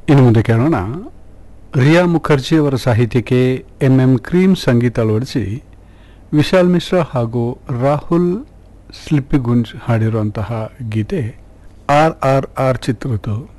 ಇನ್ನು ಮುಂದೆ ಕೇಳೋಣ, ರಿಯಾ ಮುಖರ್ಜಿ ಅವರ ಸಾಹಿತ್ಯಕ್ಕೆ ಎಂ ಕ್ರೀಮ್ ಸಂಗೀತ ಅಳವಡಿಸಿ ವಿಶಾಲ್ ಮಿಶ್ರಾ ಹಾಗೂ ರಾಹುಲ್ ಸ್ಲಿಪ್ಪಿಗುಂಜ್ ಹಾಡಿರುವಂತಹ ಗೀತೆ RRR ಚಿತ್ರದ್ದು.